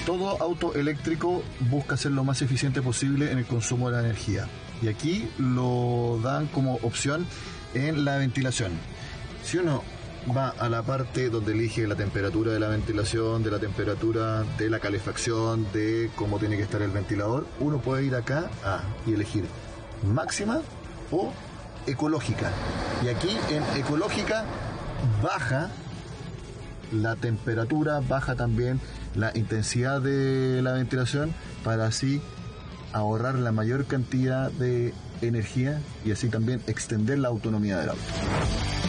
todo auto eléctrico busca ser lo más eficiente posible en el consumo de la energía. Y aquí lo dan como opción en la ventilación. Si uno va a la parte donde elige la temperatura de la ventilación, de la temperatura de la calefacción, de cómo tiene que estar el ventilador, uno puede ir acá y elegir máxima o ecológica. Y aquí en ecológica baja la temperatura, baja también la intensidad de la ventilación para así ahorrar la mayor cantidad de energía y así también extender la autonomía del auto.